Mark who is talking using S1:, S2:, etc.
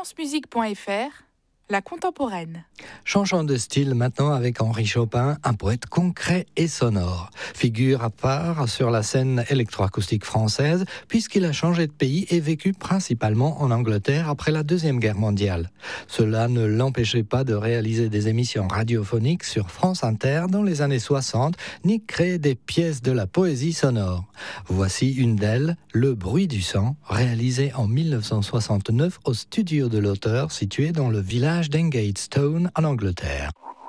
S1: francemusique.fr, la contemporaine.
S2: Changeons de style maintenant avec Henri Chopin, un poète concret et sonore. Figure à part sur la scène électroacoustique française, puisqu'il a changé de pays et vécu principalement en Angleterre après la Deuxième Guerre mondiale. Cela ne l'empêchait pas de réaliser des émissions radiophoniques sur France Inter dans les années 60, ni créer des pièces de la poésie sonore. Voici une d'elles, Le bruit du sang, réalisé en 1969 au studio de l'auteur situé dans le village d'Engatestone en Angleterre.